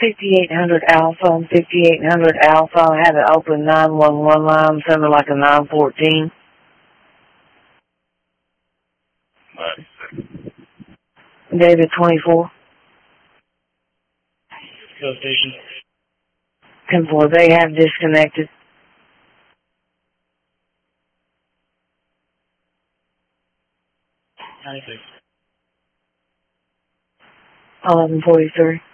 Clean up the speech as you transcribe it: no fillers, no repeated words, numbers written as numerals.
5800 Alpha and 5800 Alpha. I had an open 911 line, sounded like a 914. 96. David 24. Go station. 10-4, they have disconnected. 96. 1143.